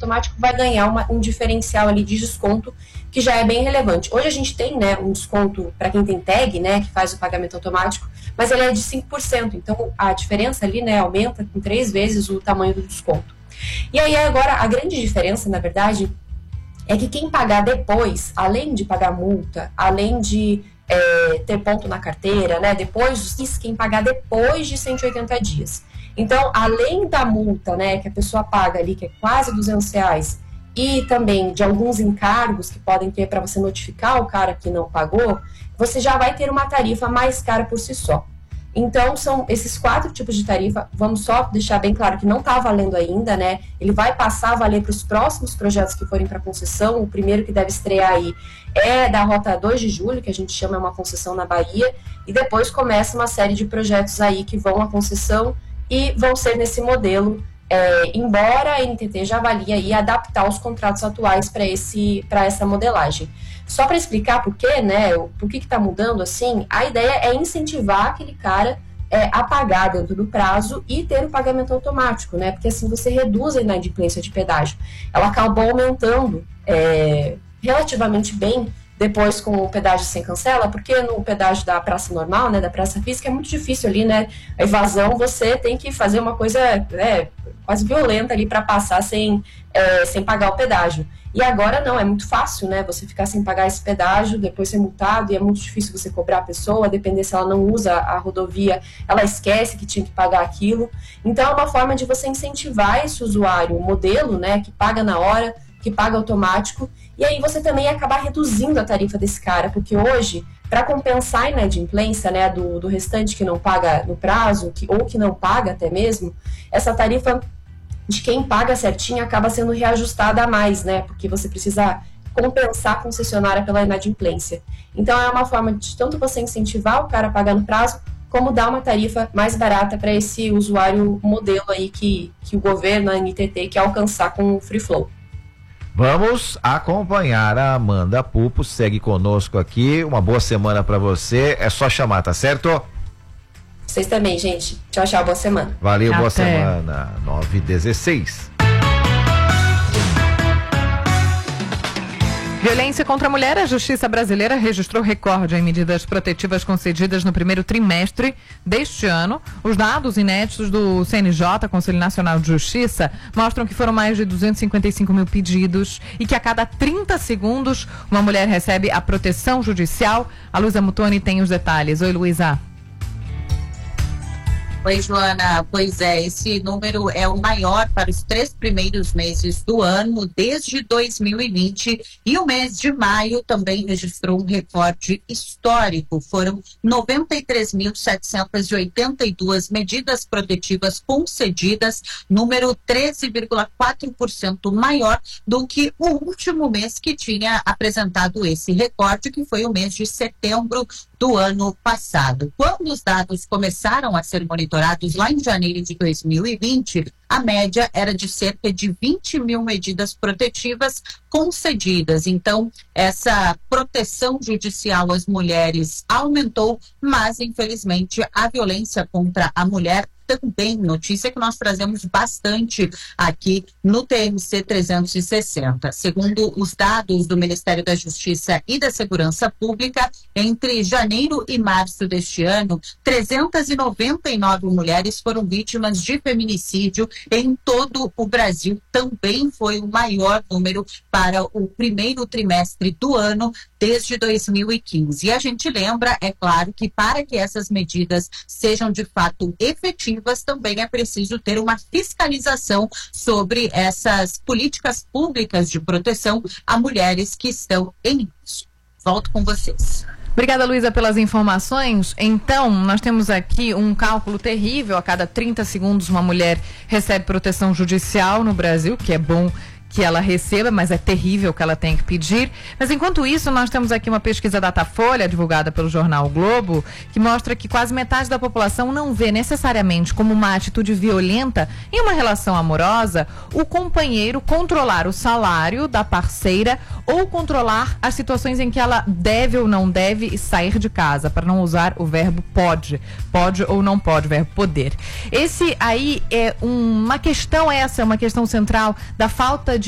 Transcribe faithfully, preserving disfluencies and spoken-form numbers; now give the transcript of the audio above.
automático vai ganhar uma, um diferencial ali de desconto que já é bem relevante. Hoje a gente tem, né, um desconto para quem tem tag, né, que faz o pagamento automático, mas ele é de cinco por cento, então a diferença ali, né, aumenta com três vezes o tamanho do desconto. E aí agora a grande diferença, na verdade, é que quem pagar depois, além de pagar multa, além de é, ter ponto na carteira, né, depois, isso quem pagar depois de cento e oitenta dias. Então, além da multa, né, que a pessoa paga ali, que é quase duzentos reais, e também de alguns encargos que podem ter para você notificar o cara que não pagou, você já vai ter uma tarifa mais cara por si só. Então, são esses quatro tipos de tarifa. Vamos só deixar bem claro que não está valendo ainda, né? Ele vai passar a valer para os próximos projetos que forem para concessão. O primeiro que deve estrear aí é da Rota dois de julho, que a gente chama uma concessão na Bahia, e depois começa uma série de projetos aí que vão à concessão e vão ser nesse modelo, é, embora a N T T já avalie aí adaptar os contratos atuais para esse, para essa modelagem. Só para explicar por quê, né, por que está mudando assim, a ideia é incentivar aquele cara é, a pagar dentro do prazo e ter o pagamento automático, né, porque assim você reduz a inadimplência de pedágio. Ela acabou aumentando é, relativamente bem depois com o pedágio sem cancela, porque no pedágio da praça normal, né, da praça física, é muito difícil ali, né, a evasão, você tem que fazer uma coisa é, quase violenta ali para passar sem, é, sem pagar o pedágio. E agora não, é muito fácil, né, você ficar sem pagar esse pedágio, depois ser multado, e é muito difícil você cobrar a pessoa, depender se ela não usa a rodovia, ela esquece que tinha que pagar aquilo. Então é uma forma de você incentivar esse usuário, o modelo, né, que paga na hora, que paga automático, e aí você também acabar reduzindo a tarifa desse cara, porque hoje, para compensar a inadimplência, né, do, do restante que não paga no prazo, que, ou que não paga até mesmo, essa tarifa de quem paga certinho acaba sendo reajustada a mais, né, porque você precisa compensar a concessionária pela inadimplência. Então é uma forma de tanto você incentivar o cara a pagar no prazo, como dar uma tarifa mais barata para esse usuário modelo aí que, que o governo, a N T T, quer alcançar com o Free Flow. Vamos acompanhar a Amanda Pupo, segue conosco aqui, uma boa semana para você, é só chamar, tá certo? Vocês também, gente. Tchau, tchau, boa semana. Valeu, Até. Boa semana, nove e dezesseis. Violência contra a mulher, a Justiça brasileira registrou recorde em medidas protetivas concedidas no primeiro trimestre deste ano. Os dados inéditos do C N J, Conselho Nacional de Justiça, mostram que foram mais de duzentos e cinquenta e cinco mil pedidos e que a cada trinta segundos uma mulher recebe a proteção judicial. A Luísa Mutoni tem os detalhes. Oi, Luísa. Oi, Joana. Pois é, esse número é o maior para os três primeiros meses do ano, desde dois mil e vinte, e o mês de maio também registrou um recorde histórico. Foram noventa e três mil setecentas e oitenta e duas medidas protetivas concedidas, número treze vírgula quatro por cento maior do que o último mês que tinha apresentado esse recorde, que foi o mês de setembro do ano passado. Quando os dados começaram a ser monitorados lá em janeiro de dois mil e vinte, a média era de cerca de vinte mil medidas protetivas concedidas. Então, essa proteção judicial às mulheres aumentou, mas, infelizmente, a violência contra a mulher também, notícia que nós trazemos bastante aqui no T M C trezentos e sessenta. Segundo os dados do Ministério da Justiça e da Segurança Pública, entre janeiro e março deste ano, trezentas e noventa e nove mulheres foram vítimas de feminicídio em todo o Brasil. Também foi o maior número para o primeiro trimestre do ano, desde dois mil e quinze. E a gente lembra, é claro, que para que essas medidas sejam de fato efetivas, também é preciso ter uma fiscalização sobre essas políticas públicas de proteção a mulheres que estão em risco. Volto com vocês. Obrigada, Luísa, pelas informações. Então, nós temos aqui um cálculo terrível. A cada trinta segundos uma mulher recebe proteção judicial no Brasil, que é bom que ela receba, mas é terrível que ela tem que pedir. Mas enquanto isso, nós temos aqui uma pesquisa Datafolha, divulgada pelo jornal o Globo, que mostra que quase metade da população não vê necessariamente como uma atitude violenta em uma relação amorosa o companheiro controlar o salário da parceira ou controlar as situações em que ela deve ou não deve sair de casa, para não usar o verbo pode. Pode ou não pode, o verbo poder. Esse aí é um, uma questão essa, uma questão central da falta de